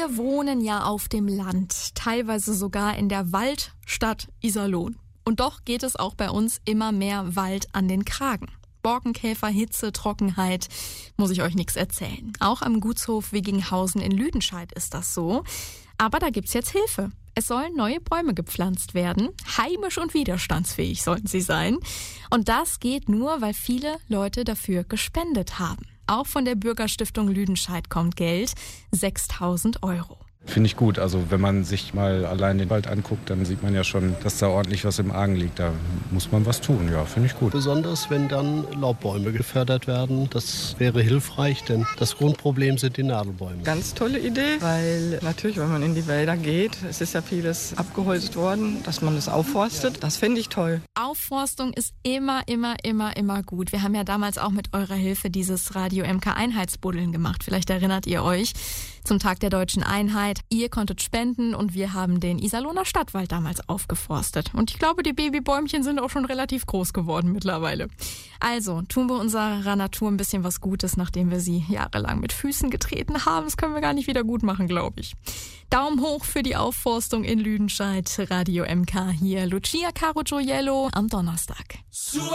Wir wohnen ja auf dem Land, teilweise sogar in der Waldstadt Iserlohn. Und doch geht es auch bei uns immer mehr Wald an den Kragen. Borkenkäfer, Hitze, Trockenheit, muss ich euch nichts erzählen. Auch am Gutshof Wigginghausen in Lüdenscheid ist das so. Aber da gibt's jetzt Hilfe. Es sollen neue Bäume gepflanzt werden. Heimisch und widerstandsfähig sollten sie sein. Und das geht nur, weil viele Leute dafür gespendet haben. Auch von der Bürgerstiftung Lüdenscheid kommt Geld, 6.000 €. Finde ich gut. Also wenn man sich mal allein den Wald anguckt, dann sieht man ja schon, dass da ordentlich was im Argen liegt. Da muss man was tun. Ja, finde ich gut. Besonders wenn dann Laubbäume gefördert werden. Das wäre hilfreich, denn das Grundproblem sind die Nadelbäume. Ganz tolle Idee, weil natürlich, wenn man in die Wälder geht, es ist ja vieles abgeholzt worden, dass man das aufforstet. Das finde ich toll. Aufforstung ist immer gut. Wir haben ja damals auch mit eurer Hilfe dieses Radio MK Einheitsbuddeln gemacht. Vielleicht erinnert ihr euch. Zum Tag der Deutschen Einheit. Ihr konntet spenden und wir haben den Iserlohner Stadtwald damals aufgeforstet. Und ich glaube, die Babybäumchen sind auch schon relativ groß geworden mittlerweile. Also tun wir unserer Natur ein bisschen was Gutes, nachdem wir sie jahrelang mit Füßen getreten haben. Das können wir gar nicht wieder gut machen, glaube ich. Daumen hoch für die Aufforstung in Lüdenscheid. Radio MK hier. Lucia Caro Gioiello am Donnerstag.